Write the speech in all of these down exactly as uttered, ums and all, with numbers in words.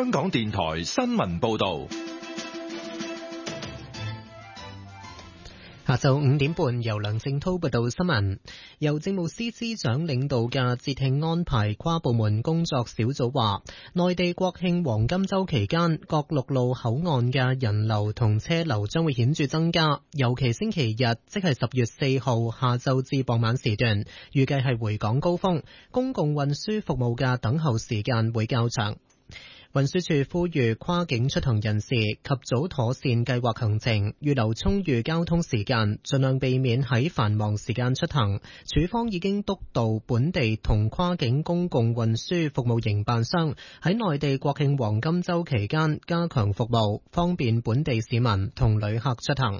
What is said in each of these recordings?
香港電台新聞報道。 下晝五點半，由梁正濤報道新聞。由政務司司長領導嘅節慶安排跨部門工作小組話，內地國慶黃金週期間，各陸路口岸嘅人流同車流將會顯著增加，尤其星期日，即係十月四號下晝至傍晚時段，預計係回港高峰，公共運輸服務嘅等候時間會較長。運輸署呼籲跨境出行人士及早妥善計劃行程，預留充裕交通時間，盡量避免喺繁忙時間出行。署方已經督導本地同跨境公共運輸服務營辦商喺內地國慶黃金週期間加強服務，方便本地市民同旅客出行。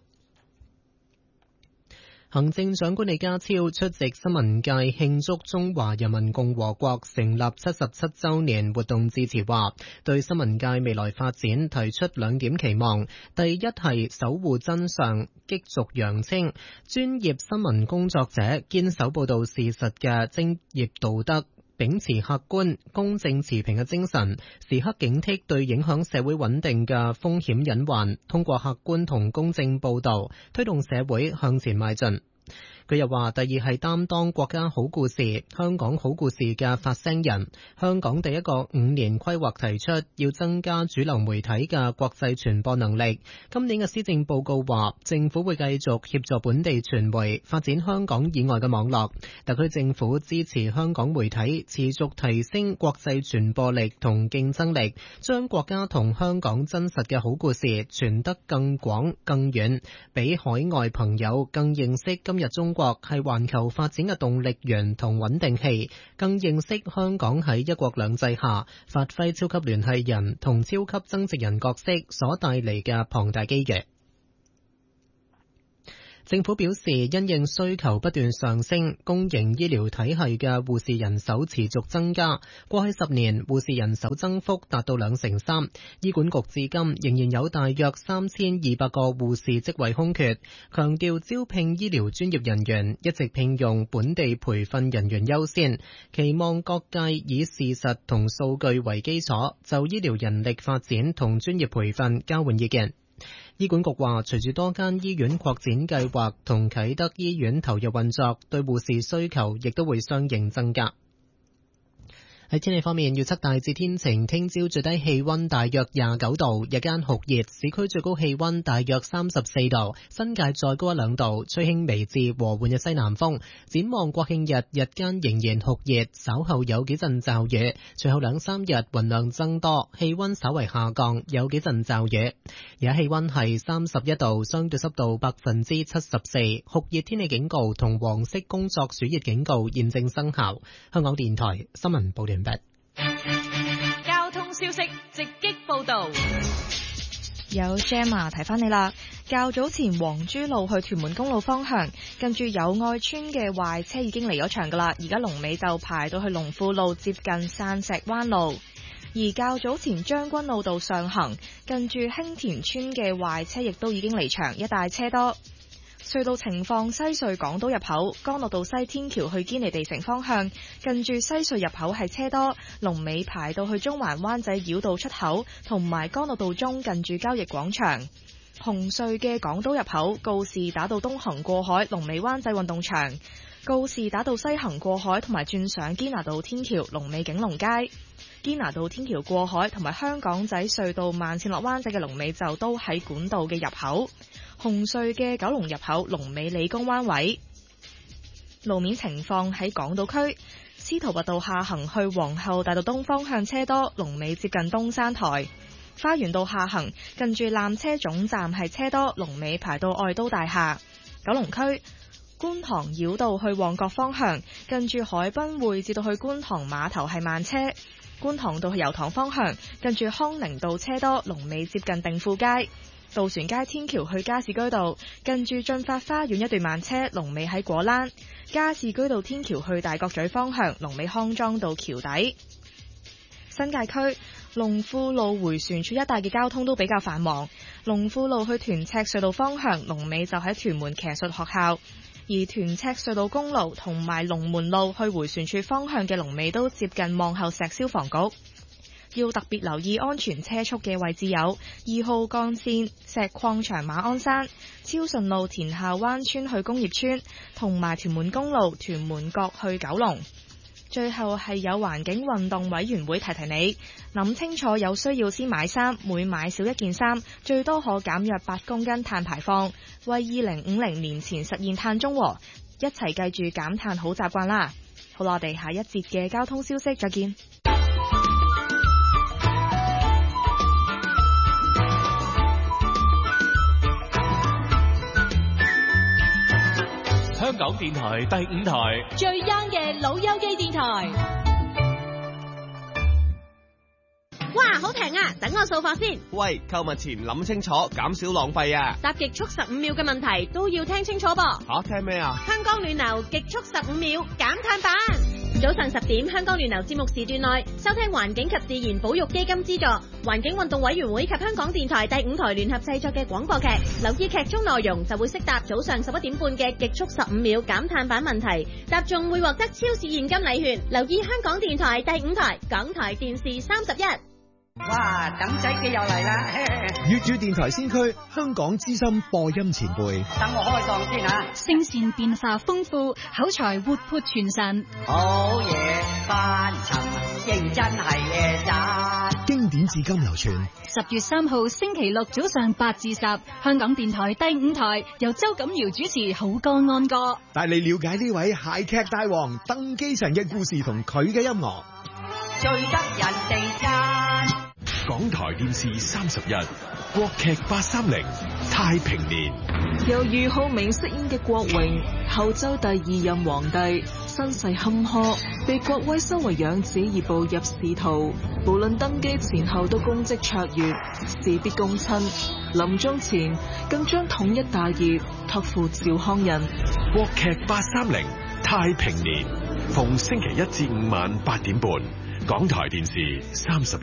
行政長官李家超出席新聞界慶祝中華人民共和國成立七十七週年活動致辭話，對新聞界未來發展提出兩點期望。第一係守護真相，激濁揚清，專業新聞工作者堅守報導事實嘅專業道德，秉持客觀、公正、持平嘅精神，時刻警惕對影響社會穩定嘅風險隱患，通過客觀同公正報導，推動社會向前邁進。佢又話，第二係擔當國家好故事、香港好故事嘅發聲人。香港第一個五年規劃提出要增加主流媒體嘅國際傳播能力。今年嘅施政報告話，政府會繼續協助本地傳媒發展香港以外嘅網絡。特區政府支持香港媒體持續提升國際傳播力同競爭力，將國家同香港真實嘅好故事傳得更廣更遠，俾海外朋友更認識今日中國係環球發展嘅動力源同穩定器，更認識香港喺一國兩制下發揮超級聯繫人同超級增值人角色所帶嚟嘅龐大機遇。政府表示，因應需求不斷上升，公營醫療體系嘅護士人手持續增加。過去十年，護士人手增幅達到兩成三。醫管局至今仍然有大約三千二百個護士職位空缺，強調招聘醫療專業人員一直聘用本地培訓人員優先，期望各界以事實同數據為基礎，就醫療人力發展同專業培訓交換意見。醫管局話，隨住多間醫院擴展計劃同啟德醫院投入運作，對護士需求亦都會相應增加。喺天氣方面，預測大致天晴，聽朝最低氣溫大約廿九度，日間酷熱，市區最高氣溫大約三十四度，新界再高一兩度，吹輕微至和緩嘅西南風。展望國慶日，日間仍然酷熱，稍後有幾陣驟雨，隨後兩三日雲量增多，氣溫稍為下降，有幾陣驟雨。而家氣溫係三十一度，相對濕度百分之七十四，酷熱天氣警告同黃色工作暑熱警告現正生效。香港電台新聞報道。 交通消息直擊報道， 有 Gemma 提翻你啦。較早前黃珠路去屯門公路方向，近住友愛村嘅壞車已經離咗場噶啦，而家龍尾就排到去龍富路接近散石灣路。而較早前將軍澳道上行，近住興田村嘅壞車亦都已經離場，一帶車多。隧道情況，西隧港島入口干諾道西天橋去堅尼地城方向，近住西隧入口係車多，龍尾排到去中環灣仔繞道出口，同埋干諾道中近住交易廣場。紅隧嘅港島入口告士打道東行過海，龍尾灣仔運動場；告士打道西行過海同埋轉上堅拿道天橋，龍尾景隆街。堅拿道天橋過海同埋香港仔隧道慢線落灣仔嘅龍尾就都喺管道嘅入口。紅隧嘅九龍入口龍尾理工灣位。路面情況，喺港島區司徒拔道下行去皇后大道東方向車多，龍尾接近東山台。花園道下行近住纜車總站係車多，龍尾排到愛都大廈。九龍區觀塘繞道去旺角方向，近住海濱匯至到去觀塘碼頭係慢車。觀塘道去油塘方向，近住康寧道車多，龍尾接近定富街。渡船街天橋去加士居道，近住駿發花園一段慢車，龍尾喺果欄。加士居道天橋去大角咀方向，龍尾康莊道橋底。新界區龍富路迴旋處一帶嘅交通都比較繁忙。龍富路去屯赤隧道方向，龍尾就喺屯門騎術學校；而屯赤隧道公路同埋龍門路去迴旋處方向嘅龍尾都接近望后石消防局。 要特別留意安全車速嘅位置有二號幹線石礦場馬鞍山、超順路田下灣村去工業村，同埋屯門公路屯門角去九龍。最後係有環境運動委員會提提你，諗清楚有需要先買衫，每買少一件衫，最多可減約八公斤碳排放，為二零五零年前實現碳中和，一齊記住減碳好習慣啦！好啦，我哋下一節嘅交通消息再見。 香港電台第五台最 young 嘅老友記電台。哇，好平啊！等我掃貨先。 喂，購物前諗清楚，減少浪費啊！ 答極速十五秒嘅問題都要聽清楚噃。 吓，聽咩啊？ 香港暖流極速十五秒減碳版。早上十點，香港暖流節目時段內收聽環境及自然保育基金資助、環境運動委員會及香港電台第五台聯合製作嘅廣播劇，留意劇中內容就會識答早上十一點半嘅極速十五秒減碳版問題，答中會獲得超市現金禮券。留意香港電台第五台、港台電視三十一。 哇，等仔機又嚟啦！ 粵語電台先驅，香港資深播音前輩。 等我開檔先吓。 聲線變化豐富，口才活潑傳神。 好嘢，翻尋認真係嘢咋。 經典至今流傳。 十月三號星期六早上八至十，香港電台第五台由周錦堯主持《好歌安歌》， 帶你了解呢位諧劇大王鄧寄塵嘅故事同佢嘅音樂。 最得人哋讚。 港台電視三十一，國劇八三零太平年。 由俞灝明飾演嘅郭榮，後周第二任皇帝，身世坎坷，被郭威收為養子而步入仕途。無論登基前後都功績卓越，事必躬親。臨終前更將統一大業託付趙匡胤。 國劇八三零太平年，逢星期一至五晚八點半，港台電視三十一。